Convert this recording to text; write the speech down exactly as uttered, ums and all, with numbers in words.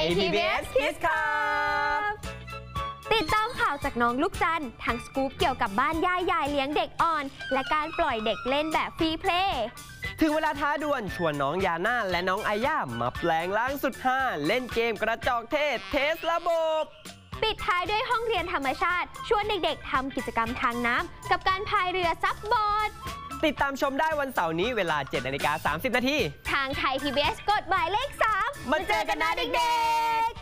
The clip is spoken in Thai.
ย พี บี เอส Kids ครับติดตามข่าวจากน้องลูกจันทร์ทั้งสกู๊ปเกี่ยวกับบ้านย่ายายเลี้ยงเด็กอ่อนและการปล่อยเด็กเล่นแบบฟรีเพลย์ถึงเวลาท้าดวลชวนน้องยาน่าและน้องอาย่ามาแปลงร่างสุดฮาเล่นเกมกระจอกเทศเทสระบบปิดท้ายด้วยห้องเรียนธรรมชาติชวนเด็กๆทำกิจกรรมทางน้ำกับการพายเรือซับบอร์ดติดตามชมได้วันเสาร์นี้เวลา เจ็ดนาฬิกาสามสิบนาทีทางไทย พี บี เอส กฎหมายเลขสามมาเจอกันนะเด็กๆ